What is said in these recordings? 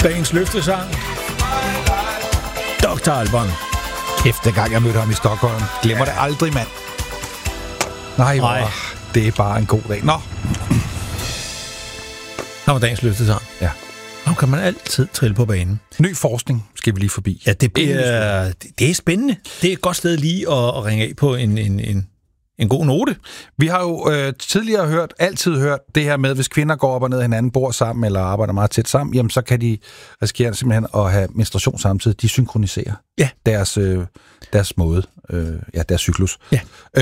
Dagens løftesang. Dr. Alban. Kæft, dengang jeg mødte ham i Stockholm. Glemmer det aldrig, mand. Nej. Det er bare en god dag. Nå. Der var dagens løftesang. Ja. Nu kan man altid trille på banen. Ny forskning skal vi lige forbi. Ja, det er spændende. Det er et godt sted lige at ringe af på en god note. Vi har jo tidligere altid hørt det her med, hvis kvinder går op og ned hinanden, bor sammen eller arbejder meget tæt sammen, jamen så kan de risikere simpelthen at have menstruation samtidig. De synkroniserer deres måde, deres cyklus. Ja.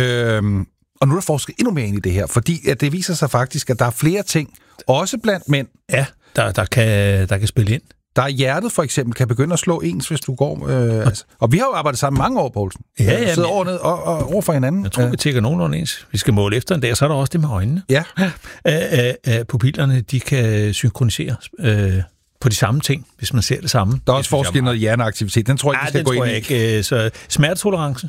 Og nu er der forsket endnu mere ind i det her, fordi at det viser sig faktisk, at der er flere ting, også blandt mænd. Ja, der kan spille ind. Der er hjertet for eksempel, kan begynde at slå ens, hvis du går... og vi har jo arbejdet sammen mange år, Poulsen. Ja. Sidder over ned og over for hinanden. Jeg tror, vi tækker nogenlunde ens. Vi skal måle efter en dag, så er der også det med øjnene. Ja. Pupillerne, de kan synkronisere på de samme ting, hvis man ser det samme. Der er også forskel noget hjerneaktivitet. Den tror jeg ikke, vi skal gå ind i. Det tror jeg ikke. Så smertetolerance,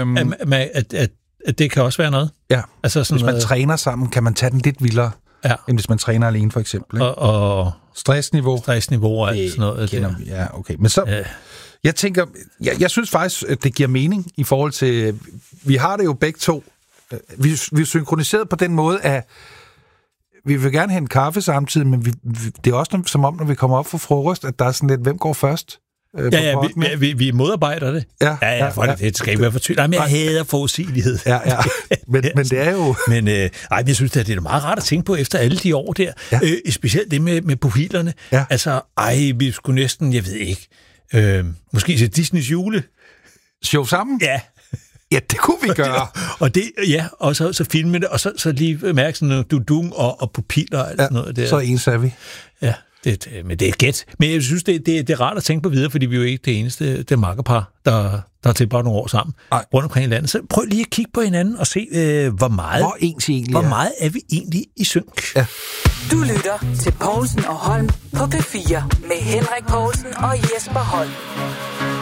at det kan også være noget. Ja. Altså sådan hvis man træner sammen, kan man tage den lidt vildere, end hvis man træner alene, for eksempel. Og stressniveau og alt sådan noget. Ja, okay. Men så, jeg tænker, jeg synes faktisk, at det giver mening i forhold til, vi har det jo begge to. Vi er synkroniseret på den måde, at vi vil gerne have en kaffe samtidig, men det er også som om, når vi kommer op for frokost, at der er sådan lidt, hvem går først? Vi modarbejder det. Det skal ikke være for tydeligt. Jeg hader forudsigelighed. Men det er jo... jeg synes, at det er meget rart at tænke på efter alle de år der. Ja. Specielt det med pupillerne. Ja. Altså, vi skulle næsten, jeg ved ikke, måske se Disneys show sammen? Ja. Ja, det kunne vi gøre. Og så filme det, og så lige mærke sådan noget dudung og pupiller og alt sådan noget der. Så ens er vi. Ja. Men det er gæt. Men jeg synes, det er rart at tænke på videre, fordi vi er jo ikke det eneste det makkerpar, der har tilbragt nogle år sammen rundt omkring i landet. Så prøv lige at kigge på hinanden og se, hvor meget er vi egentlig i synk. Ja. Du lytter til Poulsen og Holm på P4 med Henrik Poulsen og Jesper Holm.